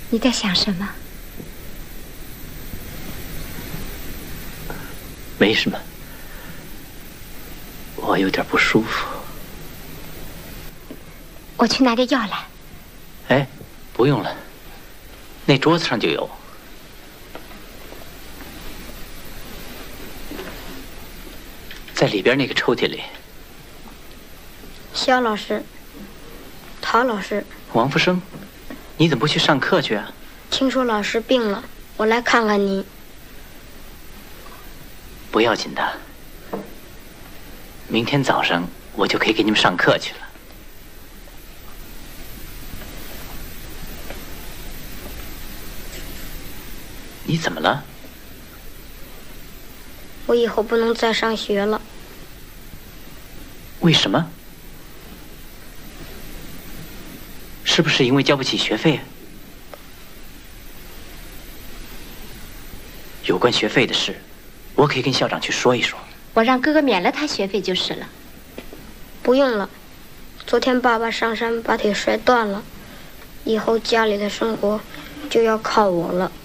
你在想什么？ 没什么，我有点不舒服。 我去拿点药来。 哎，不用了，那桌子上就有。在里边那个抽屉里。 肖老师，陶老师， 王福生，你怎么不去上课去啊？ 听说老师病了，我来看看你。 不要紧的，明天早上我就可以给你们上课去了。你怎么了？ 我以后不能再上学了。 为什么？是不是因为交不起学费？有关学费的事，我可以跟校长去说一说。 我让哥哥免了他学费就是了。 不用了，昨天爸爸上山把腿摔断了，以后家里的生活就要靠我了。